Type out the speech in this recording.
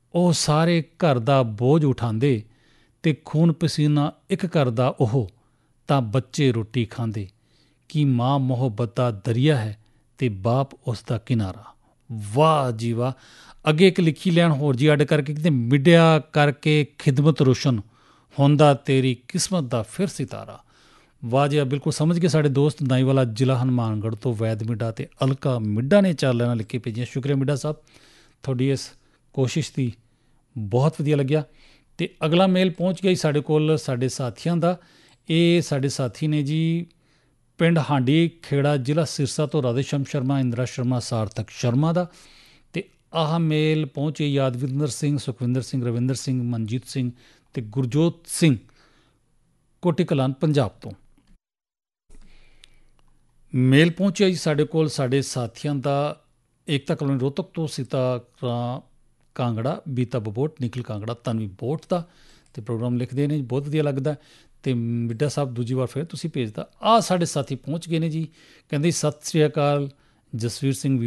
ਉਹ ਸਾਰੇ ਘਰ ਦਾ ਬੋਝ ਉਠਾਉਂਦੇ ਅਤੇ ਖੂਨ ਪਸੀਨਾ ਇੱਕ ਕਰਦਾ ਉਹ ਤਾਂ ਬੱਚੇ ਰੋਟੀ ਖਾਂਦੇ। ਕਿ ਮਾਂ ਮੁਹੱਬਤ ਦਾ ਦਰਿਆ ਹੈ ਅਤੇ ਬਾਪ ਉਸ ਦਾ ਕਿਨਾਰਾ। ਵਾਹ ਜੀ ਵਾਹ। ਅੱਗੇ ਇੱਕ ਲਿਖੀ ਲੈਣ ਹੋਰ ਜੀ ਅੱਡ ਕਰਕੇ ਕਿਤੇ ਮਿੱਡਿਆ ਕਰਕੇ ਖਿਦਮਤ ਰੋਸ਼ਨ ਹੁੰਦਾ ਤੇਰੀ ਕਿਸਮਤ ਦਾ ਫਿਰ ਸਿਤਾਰਾ। ਵਾਹ ਜੀ, ਬਿਲਕੁਲ ਸਮਝ ਕੇ ਸਾਡੇ ਦੋਸਤ ਨਾਈਵਾਲਾ ਜ਼ਿਲ੍ਹਾ ਹਨੂੰਮਾਨਗੜ੍ਹ ਤੋਂ ਵੈਦ ਮਿੱਡਾ ਅਤੇ ਅਲਕਾ ਮਿੱਡਾ ਨੇ ਚਾਰ ਲਾਈਨਾਂ ਲਿਖ ਕੇ ਭੇਜੀਆਂ। ਸ਼ੁਕਰੀਆ ਮਿੱਡਾ ਸਾਹਿਬ, ਤੁਹਾਡੀ ਇਸ ਕੋਸ਼ਿਸ਼ ਦੀ ਬਹੁਤ ਵਧੀਆ ਲੱਗਿਆ। ਅਤੇ ਅਗਲਾ ਮੇਲ ਪਹੁੰਚ ਗਿਆ ਜੀ ਸਾਡੇ ਕੋਲ ਸਾਡੇ ਸਾਥੀਆਂ ਦਾ। ਇਹ ਸਾਡੇ ਸਾਥੀ ਨੇ ਜੀ ਪਿੰਡ ਹਾਂਡੀ ਖੇੜਾ, ਜ਼ਿਲ੍ਹਾ ਸਿਰਸਾ ਤੋਂ ਰਾਧੇਸ਼ਮ ਸ਼ਰਮਾ, ਇੰਦਰਾ ਸ਼ਰਮਾ, ਸਾਰਥਕ ਸ਼ਰਮਾ ਦਾ। ਅਤੇ ਆਹ ਮੇਲ ਪਹੁੰਚੇ ਯਾਦਵਿੰਦਰ ਸਿੰਘ, ਸੁਖਵਿੰਦਰ ਸਿੰਘ, ਰਵਿੰਦਰ ਸਿੰਘ, ਮਨਜੀਤ ਸਿੰਘ ਅਤੇ ਗੁਰਜੋਤ ਸਿੰਘ, ਕੋਟੀ ਕਲਾਨ ਪੰਜਾਬ ਤੋਂ। ਮੇਲ ਪਹੁੰਚਿਆ ਜੀ ਸਾਡੇ ਕੋਲ ਸਾਡੇ ਸਾਥੀਆਂ ਦਾ ਏਕਤਾ ਕਲੋਨੀ ਰੋਹਤਕ ਤੋਂ, ਸੀਤਾ ਕਾਂਗੜਾ, ਬੀਤਾ ਬਬੋਟ, ਨਿਖਿਲ ਕਾਂਗੜਾ, ਤਨਵੀ ਬੋਟ ਦਾ। ਅਤੇ ਪ੍ਰੋਗਰਾਮ ਲਿਖਦੇ ਨੇ, ਬਹੁਤ ਵਧੀਆ ਲੱਗਦਾ। ਅਤੇ ਮਿੱਡਾ ਸਾਹਿਬ ਦੂਜੀ ਵਾਰ ਫਿਰ ਤੁਸੀਂ ਭੇਜਦਾ। ਆਹ ਸਾਡੇ ਸਾਥੀ ਪਹੁੰਚ ਗਏ ਨੇ ਜੀ। ਕਹਿੰਦੇ ਸਤਿ ਸ਼੍ਰੀ ਅਕਾਲ ਜਸਵੀਰ ਸਿੰਘ